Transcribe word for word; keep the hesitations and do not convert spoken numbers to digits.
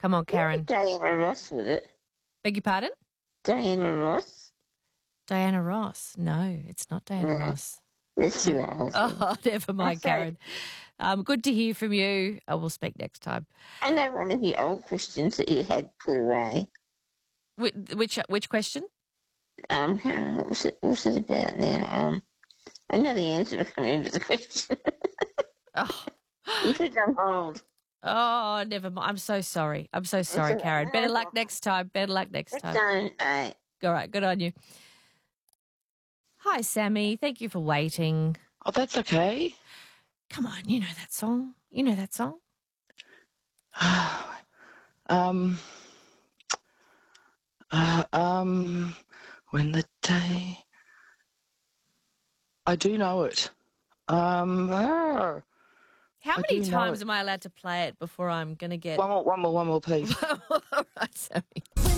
Come on, Karen. Diana Ross with it. Beg your pardon? Diana Ross? Diana Ross. No, it's not Diana No. Ross. Yes, you are. Oh, never mind, That's right. Karen. Um, good to hear from you. I will speak next time. I know one of the old questions that you had put away. Which which, which question? Um, how- what was it, what was it about now? Um, I know the answer, but I can't remember the question. Oh, You put it on hold. oh, never mind. I'm so sorry. I'm so sorry, all right. Karen. Better No luck problem. next time. Better luck next It's time. done. Bye. All right, good on you. Hi, Sammy. Thank you for waiting. Oh, that's okay. Come on, you know that song. You know that song. um, uh, um, when the day... I do know it. Um, ah, How I many do know times it. am I allowed to play it before I'm going to get... One more, one more, one more, please. All right, Sammy.